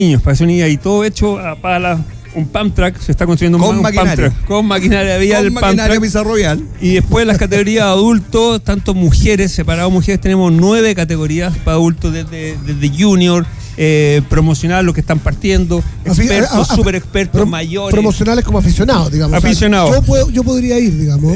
niños, para niños, y todo hecho a pala, un pump track, se está construyendo un pump track con maquinaria vial, con maquinaria Pizarro Royal. Y después las categorías adultos, tanto mujeres, separados mujeres, tenemos 9 categorías para adultos, desde junior, promocional, los que están partiendo, expertos, super expertos, mayores. Promocionales como aficionados, digamos. Aficionados. O sea, yo podría ir, digamos.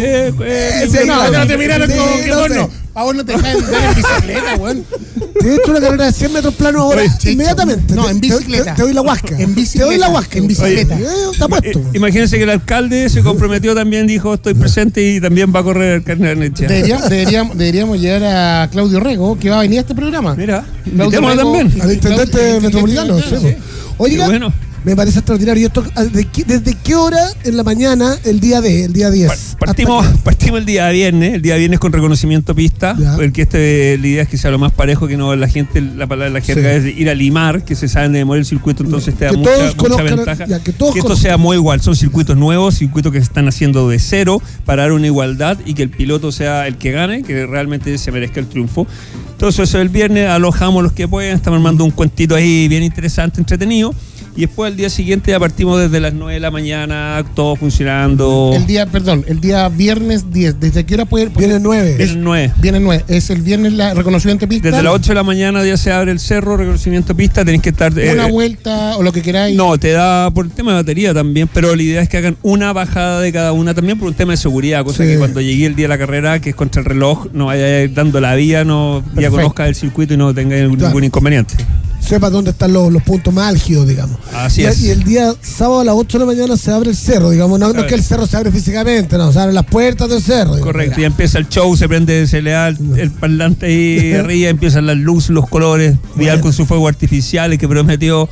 No te miraron como que bueno. A vos no te dejan andar en bicicleta, weón. Te he hecho una carrera de 100 metros plano ahora, inmediatamente. No, en bicicleta. Te doy la huasca. En bicicleta. Te doy la huasca. En bicicleta. Está puesto. Imagínense que el alcalde se comprometió también, dijo, estoy presente y también va a correr el carnet de Nechea. Deberíamos llevar a Claudio Rego, que va a venir a este programa. Mira, invitémoslo también. Al intendente metropolitano. Sí. Oiga, bueno. Me parece extraordinario. ¿Y esto desde qué hora en la mañana el día 10? Partimos el día viernes con reconocimiento pista, ya. Porque la idea es que sea lo más parejo, que no la gente, la palabra de la jerga es ir a limar, que se saben de memoria el circuito, entonces te da mucha ventaja. Que esto sea muy igual, son circuitos nuevos, circuitos que se están haciendo de cero para dar una igualdad y que el piloto sea el que gane, que realmente se merezca el triunfo. Entonces eso el viernes alojamos los que pueden, estamos armando un cuentito ahí bien interesante, entretenido. Y después el día siguiente ya partimos desde las 9 de la mañana, todo funcionando. El día viernes 10, ¿desde qué hora puede ir? Viene 9. Viene 9. Es el viernes la reconocimiento pista. Desde las 8 de la mañana ya se abre el cerro, reconocimiento pista, tenés que estar... una vuelta o lo que queráis. No, te da por el tema de batería también, pero la idea es que hagan una bajada de cada una, también por un tema de seguridad, cosa que cuando llegue el día de la carrera, que es contra el reloj, no vaya a ir dando la vía, ya conozca el circuito y no tenga ningún inconveniente. Sepa dónde están los puntos más álgidos, digamos. Así es. Y el día sábado a las 8 de la mañana se abre el cerro, digamos. No es que el cerro se abre físicamente, no, se abren las puertas del cerro. Digamos. Correcto, ya empieza el show, se prende, se le da el parlante ahí arriba, empiezan las luces, los colores, Vidal con su fuego artificial, el que prometió,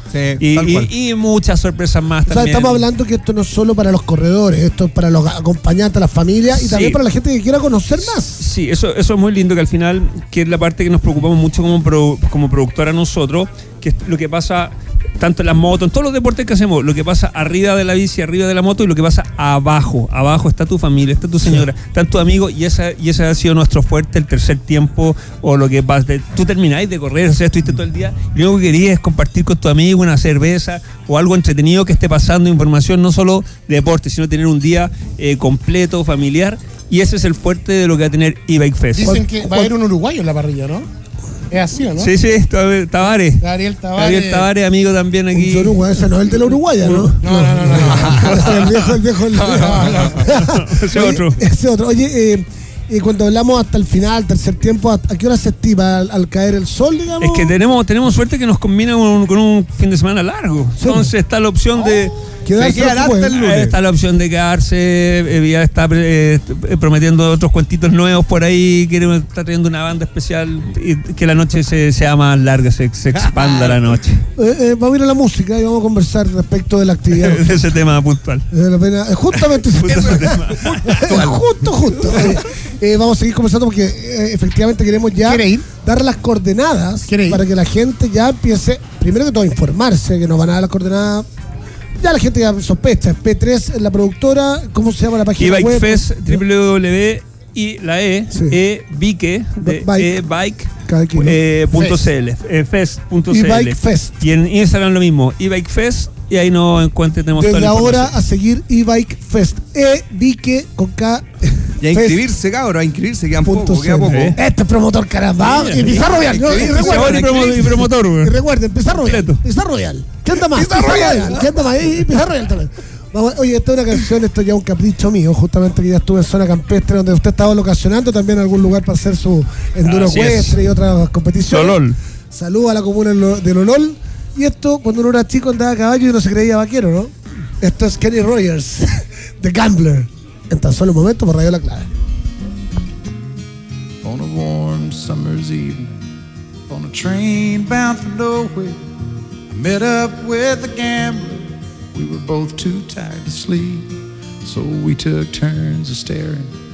y muchas sorpresas más también. O sea, estamos hablando que esto no es solo para los corredores, esto es para los acompañantes, las familias y también para la gente que quiera conocer más. Sí, eso es muy lindo, que al final, que es la parte que nos preocupamos mucho como productora nosotros, que es lo que pasa tanto en las motos, en todos los deportes que hacemos, lo que pasa arriba de la bici, arriba de la moto, y lo que pasa abajo. Abajo está tu familia, está tu señora, están tus amigos, y ese ha sido nuestro fuerte, el tercer tiempo, o lo que pasa. Tú termináis de correr, o sea, estuviste todo el día, y lo único que querías es compartir con tu amigo una cerveza, o algo entretenido que esté pasando, información, no solo de deporte, sino tener un día completo, familiar, y ese es el fuerte de lo que va a tener E-Bike Fest. Dicen que va a haber un uruguayo en la parrilla, ¿no? Es así, ¿o no? Sí, Tavares. Gabriel Tavares, amigo también aquí. Ese no es el de la Uruguaya, ¿no? No. el viejo. Ese otro. Ese otro. Oye, cuando hablamos hasta el final, tercer tiempo, ¿a qué hora se estima? ¿Al caer el sol, digamos? Es que tenemos suerte que nos combina con un fin de semana largo. Sí. Entonces está la opción de... Está la opción de quedarse, ya está prometiendo otros cuentitos nuevos por ahí, está trayendo una banda especial y que la noche sea más larga, se expanda la noche. Vamos a ir a la música y vamos a conversar respecto de la actividad. De ese tema puntual. Justamente ese tema. Justo. Vamos a seguir conversando porque efectivamente queremos ya dar las coordenadas para que la gente ya empiece, primero que todo, a informarse, que nos van a dar las coordenadas. Ya la gente ya sospecha, P3 la productora, ¿cómo se llama la página web? E-Bike Fest, e-bike.cl, fest.cl. E-Bike Fest. Y en Instagram lo mismo, E-Bike Fest, y ahí nos encontramos. Desde ahora a seguir E-Bike Fest, E-Bike con K. Y a inscribirse, cabrón, quedan poco. Este es promotor, caramba. Y Pizarro Royal. Y promotor. Y recuerden, Pizarro Royal. ¿Qué anda más? Pizarro Royal. Y Pizarro Royal también. Oye, esta es una canción, esto ya es un capricho mío, justamente que ya estuve en zona campestre, donde usted estaba locacionando también algún lugar para hacer su enduro ecuestre y otras competiciones. Lolol. Saludos a la comuna de Lolol. Y esto, cuando uno era chico andaba a caballo y no se creía vaquero, ¿no? Esto es Kenny Rogers, The Gambler. En tan solo un momento por Radio La Clave. On a warm summer's evening, on a train bound for nowhere, I met up with a gambler. We were both too tired to sleep, so we took turns of staring